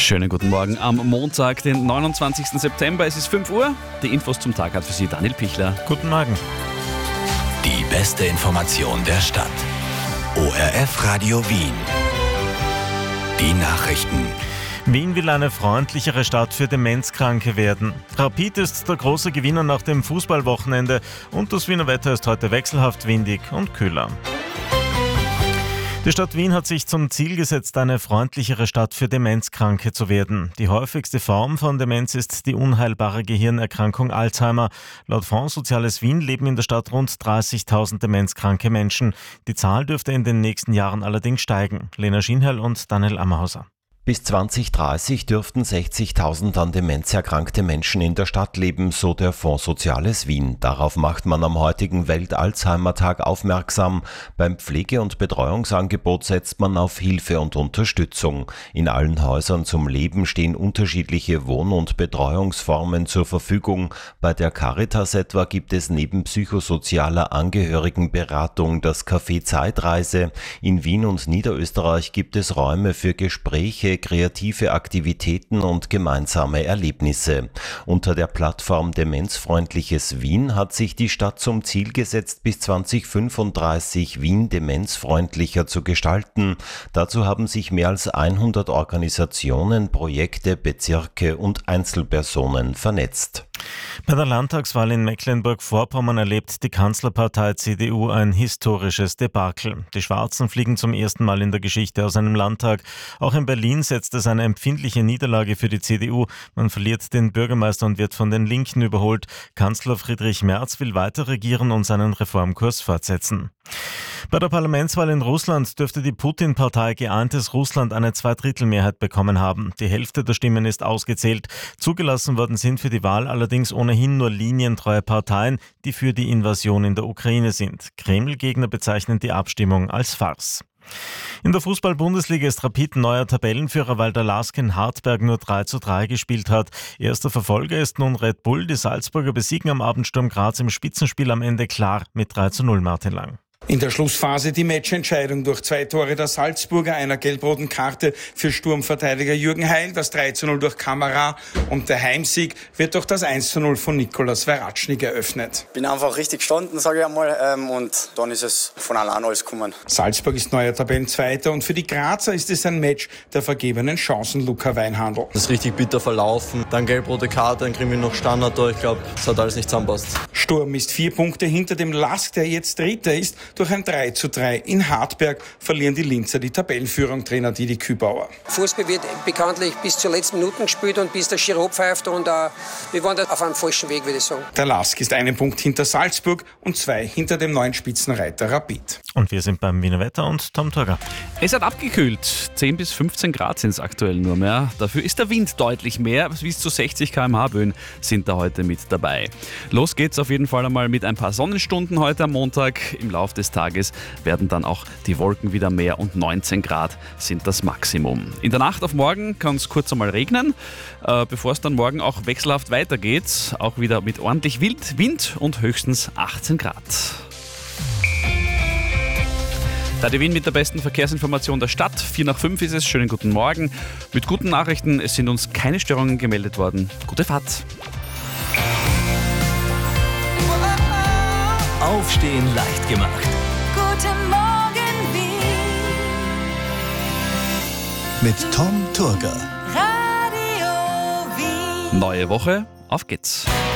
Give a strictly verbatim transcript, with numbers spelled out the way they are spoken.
Schönen guten Morgen am Montag, den neunundzwanzigsten September. Es ist fünf Uhr. Die Infos zum Tag hat für Sie Daniel Pichler. Guten Morgen. Die beste Information der Stadt. O R F Radio Wien. Die Nachrichten. Wien will eine freundlichere Stadt für Demenzkranke werden. Rapid ist der große Gewinner nach dem Fußballwochenende und das Wiener Wetter ist heute wechselhaft windig und kühler. Die Stadt Wien hat sich zum Ziel gesetzt, eine freundlichere Stadt für Demenzkranke zu werden. Die häufigste Form von Demenz ist die unheilbare Gehirnerkrankung Alzheimer. Laut Fonds Soziales Wien leben in der Stadt rund dreißigtausend demenzkranke Menschen. Die Zahl dürfte in den nächsten Jahren allerdings steigen. Lena Schienherl und Daniel Ammerhauser. Bis zwanzig dreißig dürften sechzigtausend an Demenz erkrankte Menschen in der Stadt leben, so der Fonds Soziales Wien. Darauf macht man am heutigen Welt-Alzheimer-Tag aufmerksam. Beim Pflege- und Betreuungsangebot setzt man auf Hilfe und Unterstützung. In allen Häusern zum Leben stehen unterschiedliche Wohn- und Betreuungsformen zur Verfügung. Bei der Caritas etwa gibt es neben psychosozialer Angehörigenberatung das Café Zeitreise. In Wien und Niederösterreich gibt es Räume für Gespräche, kreative Aktivitäten und gemeinsame Erlebnisse. Unter der Plattform Demenzfreundliches Wien hat sich die Stadt zum Ziel gesetzt, bis zwanzig fünfunddreißig Wien demenzfreundlicher zu gestalten. Dazu haben sich mehr als hundert Organisationen, Projekte, Bezirke und Einzelpersonen vernetzt. Bei der Landtagswahl in Mecklenburg-Vorpommern erlebt die Kanzlerpartei C D U ein historisches Debakel. Die Schwarzen fliegen zum ersten Mal in der Geschichte aus einem Landtag. Auch in Berlin setzt es eine empfindliche Niederlage für die C D U. Man verliert den Bürgermeister und wird von den Linken überholt. Kanzler Friedrich Merz will weiter regieren und seinen Reformkurs fortsetzen. Bei der Parlamentswahl in Russland dürfte die Putin-Partei Geeintes Russland eine Zweidrittelmehrheit bekommen haben. Die Hälfte der Stimmen ist ausgezählt. Zugelassen worden sind für die Wahl allerdings ohnehin nur linientreue Parteien, die für die Invasion in der Ukraine sind. Kreml-Gegner bezeichnen die Abstimmung als Farce. In der Fußball-Bundesliga ist Rapid neuer Tabellenführer, weil der LASK in Hartberg nur drei zu drei gespielt hat. Erster Verfolger ist nun Red Bull. Die Salzburger besiegen am Abend Sturm Graz im Spitzenspiel am Ende klar mit drei zu null, Martin Lang. In der Schlussphase die Matchentscheidung durch zwei Tore der Salzburger, einer gelb-roten Karte für Sturmverteidiger Jürgen Heil, das drei zu null durch Kamara und der Heimsieg wird durch das eins zu null von Nikolas Veratschnik eröffnet. Bin einfach richtig gestanden, sage ich einmal, und dann ist es von allein alles gekommen. Salzburg ist neuer Tabellenzweiter und für die Grazer ist es ein Match der vergebenen Chancen, Luca Weinhandl. Das ist richtig bitter verlaufen, dann gelb-rote Karte, dann kriegen wir noch Standard durch, ich glaube, es hat alles nicht zusammenpasst. Sturm ist vier Punkte hinter dem LASK, der jetzt Dritter ist. Durch ein drei zu drei in Hartberg verlieren die Linzer die Tabellenführung, Trainer Didi Kübauer. Fußball wird bekanntlich bis zur letzten Minute gespielt und bis der Schirro pfeift und uh, wir waren da auf einem falschen Weg, würde ich sagen. Der LASK ist einen Punkt hinter Salzburg und zwei hinter dem neuen Spitzenreiter Rapid. Und wir sind beim Wiener Wetter und Tom Turger. Es hat abgekühlt. zehn bis fünfzehn Grad sind es aktuell nur mehr. Dafür ist der Wind deutlich mehr. Bis zu sechzig Kilometer pro Stunde Böen sind da heute mit dabei. Los geht's auf jeden Fall einmal mit ein paar Sonnenstunden heute am Montag. Im Laufe des Tages werden dann auch die Wolken wieder mehr und neunzehn Grad sind das Maximum. In der Nacht auf morgen kann es kurz einmal regnen, äh, bevor es dann morgen auch wechselhaft weitergeht. Auch wieder mit ordentlich Wind und höchstens achtzehn Grad. Da die Wien mit der besten Verkehrsinformation der Stadt. vier nach fünf ist es. Schönen guten Morgen. Mit guten Nachrichten, es sind uns keine Störungen gemeldet worden. Gute Fahrt. Aufstehen leicht gemacht. Guten Morgen Wien. Mit Tom Turger. Radio Wien. Neue Woche, auf geht's.